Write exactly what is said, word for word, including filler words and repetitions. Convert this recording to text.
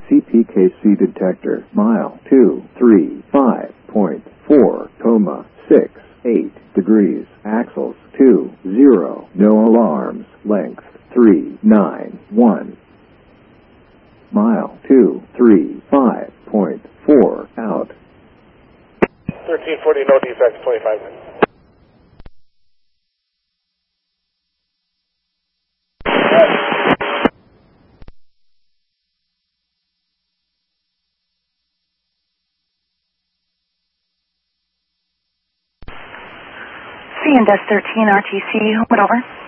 C P K C detector, mile two three five point four, coma six eight degrees, axles two zero, no alarms, length three nine one. Mile two three five point four, out. thirteen forty, no defects, twenty-five minutes. C and S thirteen R T C, over.